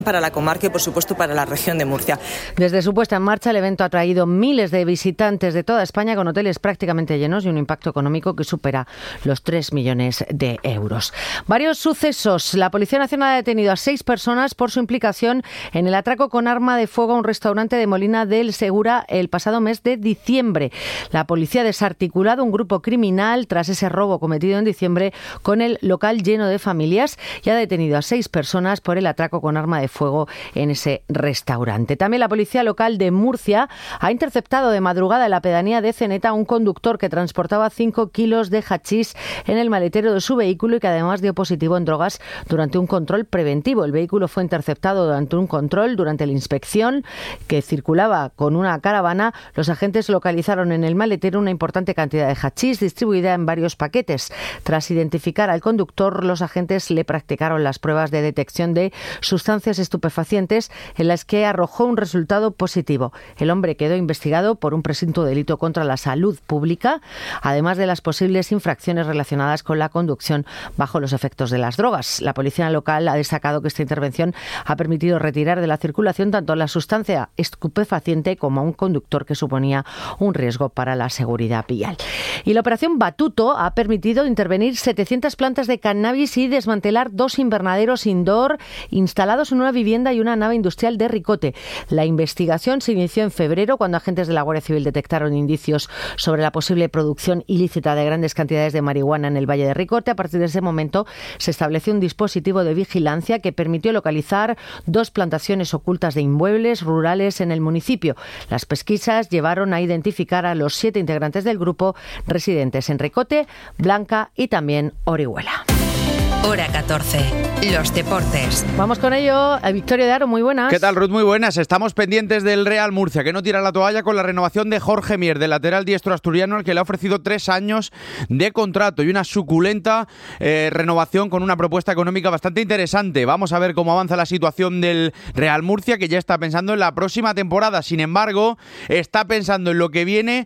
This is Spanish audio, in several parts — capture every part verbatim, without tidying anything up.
para la comarca y, por supuesto, para la región de Murcia. Desde su puesta en marcha, el evento ha traído miles de visitantes de toda España con hoteles prácticamente llenos y un impacto económico que supera los tres millones de euros. Varios sucesos. La Policía Nacional ha detenido a seis personas por su implicación en el atraco con arma de fuego a un restaurante de Molina del Segura el pasado mes de diciembre. La policía ha desarticulado un grupo criminal tras ese robo cometido en diciembre con el local lleno de familias y ha detenido a seis personas por el atraco con arma de fuego en ese restaurante. También la policía local de Murcia ha interceptado de madrugada en la pedanía de Ceneta a un conductor que transportaba cinco kilos de hachís en el maletero de su vehículo y que además dio positivo en drogas durante un control preventivo. El vehículo fue interceptado durante un control, durante la inspección que circulaba con una caravana. Los agentes localizaron en el maletero una importante cantidad de hachís distribuida en varios paquetes. Tras identificar al conductor, los agentes le practicaron las pruebas de detección de sustancias estupefacientes en las que arrojó un resultado positivo. El hombre quedó investigado por un presunto delito contra la salud pública, además de las posibles infracciones relacionadas con la conducción bajo los efectos de las drogas. La policía local ha destacado que esta intervención ha permitido retirar de la circulación tanto la sustancia estupefaciente como a un conductor que suponía un riesgo para la seguridad vial. Y la operación Batuto ha permitido intervenir setecientas plantas de cannabis y desmantelar dos invernaderos indoor instalados en una vivienda y una nave industrial de Ricote. La investigación se inició en febrero cuando agentes de la Guardia Civil detectaron indicios sobre la posible producción ilícita de grandes cantidades de marihuana en el Valle de Ricote. A partir de ese momento se estableció un dispositivo de vigilancia que permitió localizar dos plantaciones ocultas de inmuebles rurales en el municipio. Las pesquisas llevaron a identificar a los siete integrantes del grupo residentes en Ricote, Blanca y también Orihuela. Hora catorce. Los deportes. Vamos con ello. Victoria de Aro, muy buenas. ¿Qué tal, Ruth? Muy buenas. Estamos pendientes del Real Murcia, que no tira la toalla con la renovación de Jorge Mier, del lateral diestro asturiano, al que le ha ofrecido tres años de contrato y una suculenta eh, renovación con una propuesta económica bastante interesante. Vamos a ver cómo avanza la situación del Real Murcia, que ya está pensando en la próxima temporada. Sin embargo, está pensando en lo que viene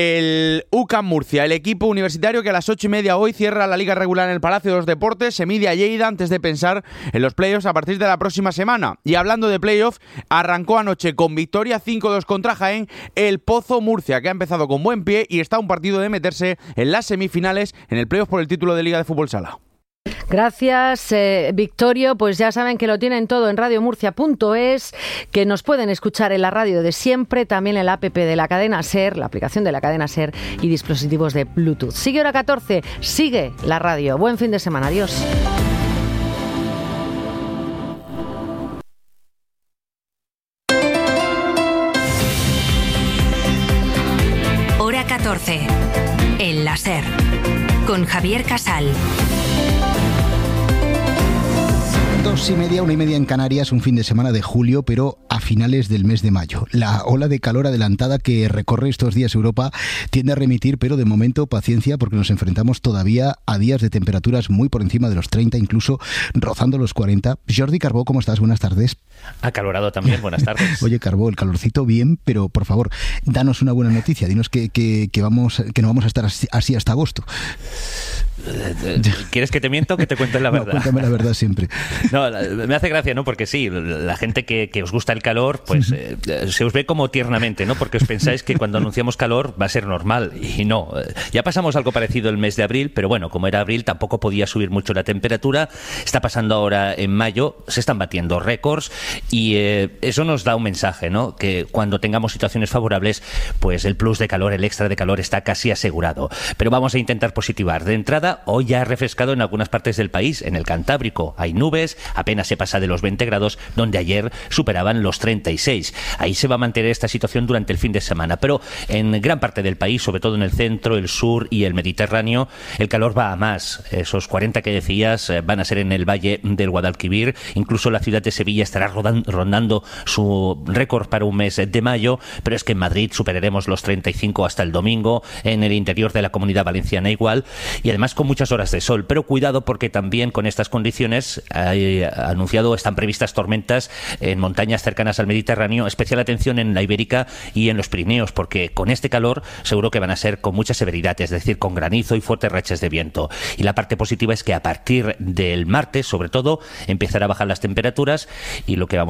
el U C A M Murcia, el equipo universitario que a las ocho y media hoy cierra la liga regular en el Palacio de los Deportes. Se mide a Lleida antes de pensar en los playoffs a partir de la próxima semana. Y hablando de playoffs, arrancó anoche con victoria cinco dos contra Jaén el Pozo Murcia, que ha empezado con buen pie y está a un partido de meterse en las semifinales en el playoff por el título de Liga de Fútbol Sala. Gracias, eh, Victorio. Pues ya saben que lo tienen todo en radio murcia punto es, que nos pueden escuchar en la radio de siempre, también en la app de la cadena SER, la aplicación de la cadena SER y dispositivos de Bluetooth. Sigue Hora catorce, sigue la radio. Buen fin de semana. Adiós. Hora catorce. En la SER. Con Javier Casal. Dos y media, una y media en Canarias, un fin de semana de julio, pero a finales del mes de mayo. La ola de calor adelantada que recorre estos días Europa tiende a remitir, pero de momento paciencia, porque nos enfrentamos todavía a días de temperaturas muy por encima de los treinta, incluso rozando los cuarenta. Jordi Carbó, ¿cómo estás? Buenas tardes. Acalorado también, buenas tardes. Oye, Carbó, el calorcito bien, pero por favor, danos una buena noticia. Dinos que, que, que, vamos, que no vamos a estar así, así hasta agosto. ¿Quieres que te miento o que te cuente la verdad? No, cuéntame la verdad siempre. No, me hace gracia, ¿no? Porque sí, la gente que, que os gusta el calor, pues eh, se os ve como tiernamente, ¿no? Porque os pensáis que cuando anunciamos calor va a ser normal, y no. Ya pasamos algo parecido el mes de abril, pero bueno, como era abril tampoco podía subir mucho la temperatura. Está pasando ahora en mayo, se están batiendo récords y eh, eso nos da un mensaje, ¿no? Que cuando tengamos situaciones favorables, pues el plus de calor, el extra de calor está casi asegurado. Pero vamos a intentar positivar. De entrada, hoy ya ha refrescado en algunas partes del país. En el Cantábrico hay nubes, apenas se pasa de los veinte grados, donde ayer superaban los treinta y seis. Ahí se va a mantener esta situación durante el fin de semana, pero en gran parte del país, sobre todo en el centro, el sur y el Mediterráneo, el calor va a más. Esos cuarenta que decías van a ser en el Valle del Guadalquivir. Incluso la ciudad de Sevilla estará rondando su récord para un mes de mayo, pero es que en Madrid superaremos los treinta y cinco hasta el domingo, en el interior de la Comunidad Valenciana igual, y además con muchas horas de sol, pero cuidado porque también con estas condiciones hay anunciado están previstas tormentas en montañas cercanas al Mediterráneo, especial atención en la Ibérica y en los Pirineos, porque con este calor seguro que van a ser con mucha severidad, es decir, con granizo y fuertes rachas de viento. Y la parte positiva es que a partir del martes, sobre todo, empezará a bajar las temperaturas y lo que vamos